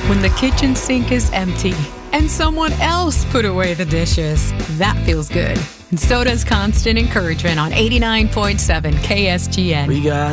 When the kitchen sink is empty and someone else put away the dishes, that feels good. And so does constant encouragement on 89.7 KSGN. We got